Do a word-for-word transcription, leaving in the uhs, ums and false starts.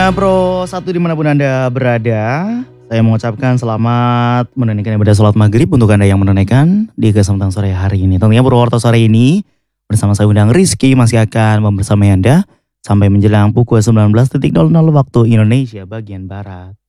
Semuanya Pro satu dimanapun Anda berada, saya mengucapkan selamat menunaikan ibadah sholat maghrib untuk Anda yang menunaikan di kesempatan sore hari ini. Tentunya Purwokerto sore ini bersama saya undang Rizky masih akan membersamai Anda sampai menjelang pukul sembilan belas waktu Indonesia bagian Barat.